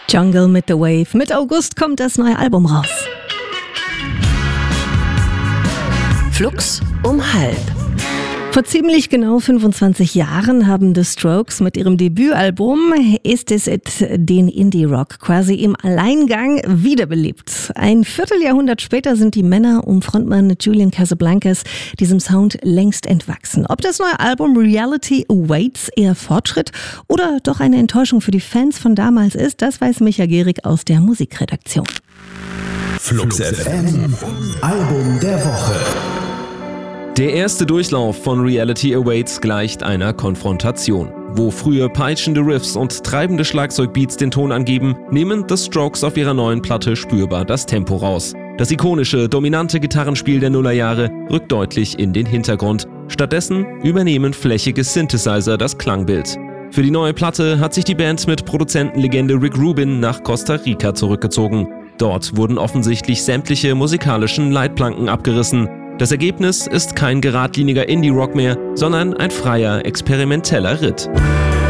Jungle mit The Wave. Mit August kommt das neue Album raus. Flux um halb. Vor ziemlich genau 25 Jahren haben The Strokes mit ihrem Debütalbum Is This It den Indie-Rock quasi im Alleingang wiederbelebt. Ein Vierteljahrhundert später sind die Männer um Frontmann Julian Casablancas diesem Sound längst entwachsen. Ob das neue Album Reality Awaits eher Fortschritt oder doch eine Enttäuschung für die Fans von damals ist, das weiß Micha Gehrig aus der Musikredaktion. Flux FM Album der Woche. Der erste Durchlauf von Reality Awaits gleicht einer Konfrontation. Wo früher peitschende Riffs und treibende Schlagzeugbeats den Ton angeben, nehmen The Strokes auf ihrer neuen Platte spürbar das Tempo raus. Das ikonische, dominante Gitarrenspiel der Nullerjahre rückt deutlich in den Hintergrund. Stattdessen übernehmen flächige Synthesizer das Klangbild. Für die neue Platte hat sich die Band mit Produzentenlegende Rick Rubin nach Costa Rica zurückgezogen. Dort wurden offensichtlich sämtliche musikalischen Leitplanken abgerissen. Das Ergebnis ist kein geradliniger Indie-Rock mehr, sondern ein freier, experimenteller Ritt.